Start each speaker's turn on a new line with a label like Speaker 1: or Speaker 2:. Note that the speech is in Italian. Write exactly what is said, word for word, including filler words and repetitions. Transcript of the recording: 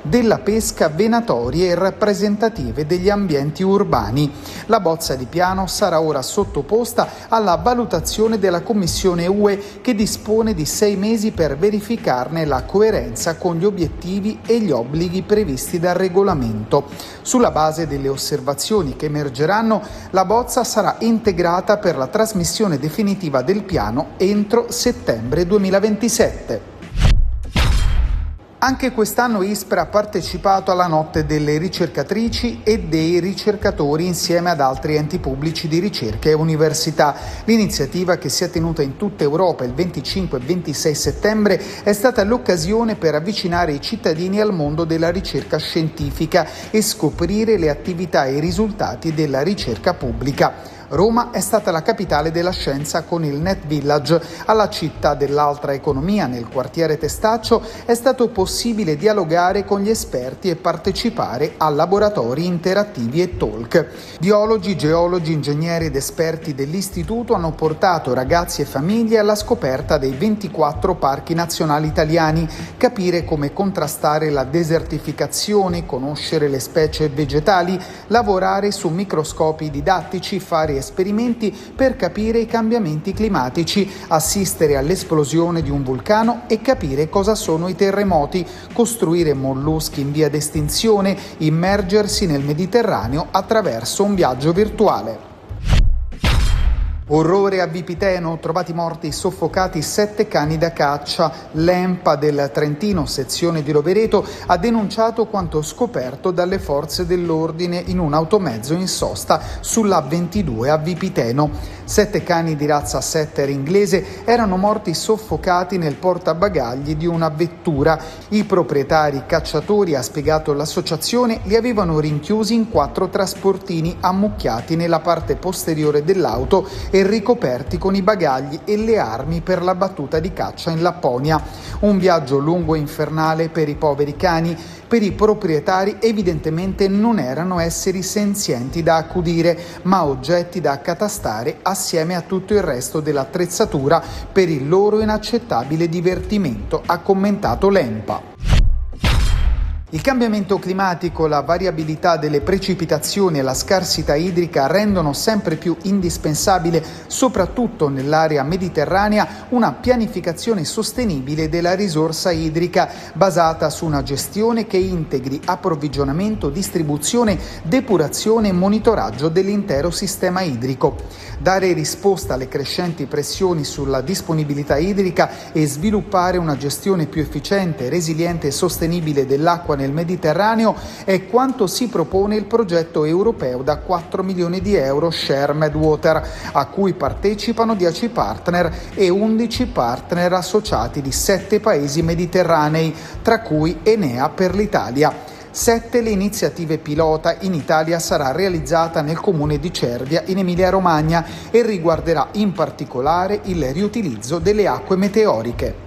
Speaker 1: della pesca venatorie e rappresentative degli ambienti urbani. La bozza di piano sarà ora sottoposta alla valutazione della Commissione U E, che dispone di sei mesi per verificarne la coerenza con gli obiettivi e gli obblighi previsti dal regolamento. Sulla base delle osservazioni che emergeranno, la bozza sarà integrata per la trasmissione definitiva del piano entro settembre duemilaventisette. Anche quest'anno ISPRA ha partecipato alla Notte delle ricercatrici e dei ricercatori insieme ad altri enti pubblici di ricerca e università. L'iniziativa, che si è tenuta in tutta Europa il venticinque e ventisei settembre, è stata l'occasione per avvicinare i cittadini al mondo della ricerca scientifica e scoprire le attività e i risultati della ricerca pubblica. Roma è stata la capitale della scienza con il Net Village. Alla città dell'altra economia, nel quartiere Testaccio, è stato possibile dialogare con gli esperti e partecipare a laboratori interattivi e talk. Biologi, geologi, ingegneri ed esperti dell'istituto hanno portato ragazzi e famiglie alla scoperta dei ventiquattro parchi nazionali italiani, capire come contrastare la desertificazione, conoscere le specie vegetali, lavorare su microscopi didattici, fare esperimenti per capire i cambiamenti climatici, assistere all'esplosione di un vulcano e capire cosa sono i terremoti, costruire molluschi in via d'estinzione, immergersi nel Mediterraneo attraverso un viaggio virtuale. Orrore a Vipiteno, trovati morti soffocati sette cani da caccia. L'ENPA del Trentino, sezione di Rovereto, ha denunciato quanto scoperto dalle forze dell'ordine in un automezzo in sosta sulla ventidue a Vipiteno. Sette cani di razza setter inglese erano morti soffocati nel portabagagli di una vettura. I proprietari cacciatori, ha spiegato l'associazione, li avevano rinchiusi in quattro trasportini ammucchiati nella parte posteriore dell'auto e ricoperti con i bagagli e le armi per la battuta di caccia in Lapponia. Un viaggio lungo e infernale per i poveri cani. Per i proprietari evidentemente non erano esseri senzienti da accudire, ma oggetti da accatastare assieme a tutto il resto dell'attrezzatura per il loro inaccettabile divertimento, ha commentato l'ENPA. Il cambiamento climatico, la variabilità delle precipitazioni e la scarsità idrica rendono sempre più indispensabile, soprattutto nell'area mediterranea, una pianificazione sostenibile della risorsa idrica basata su una gestione che integri approvvigionamento, distribuzione, depurazione e monitoraggio dell'intero sistema idrico. Dare risposta alle crescenti pressioni sulla disponibilità idrica e sviluppare una gestione più efficiente, resiliente e sostenibile dell'acqua nel Mediterraneo è quanto si propone il progetto europeo da quattro milioni di euro Shared Water, a cui partecipano dieci partner e undici partner associati di sette paesi mediterranei, tra cui Enea per l'Italia. Sette le iniziative pilota. In Italia sarà realizzata nel comune di Cervia, in Emilia-Romagna, e riguarderà in particolare il riutilizzo delle acque meteoriche.